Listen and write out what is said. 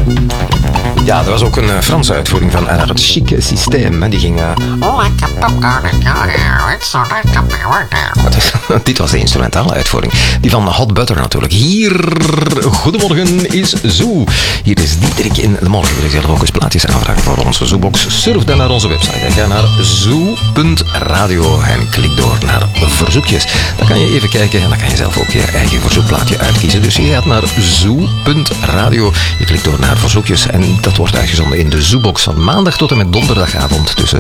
Ja, er was ook een Franse uitvoering van het chique systeem. Die ging... Dit was de instrumentale uitvoering. Die van Hot Butter natuurlijk. Hier, goedemorgen, is Zoo. Hier is Diederik in de morgen. Wil je zelf ook eens plaatjes aanvragen voor onze Zoobox? Surf dan naar onze website. En ga naar zoo.radio en klik door naar verzoekjes. Dan kan je even kijken en dan kan je zelf ook je eigen verzoekplaatje uitkiezen. Dus je gaat naar zoo.radio. Je klikt door naar verzoekjes en dat wordt uitgezonden in de Zoobox van maandag tot en met donderdagavond tussen